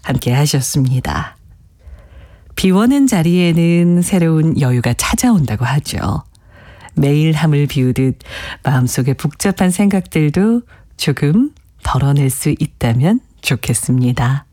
함께 하셨습니다. 비워낸 자리에는 새로운 여유가 찾아온다고 하죠. 매일 함을 비우듯 마음속에 복잡한 생각들도 조금 덜어낼 수 있다면 좋겠습니다.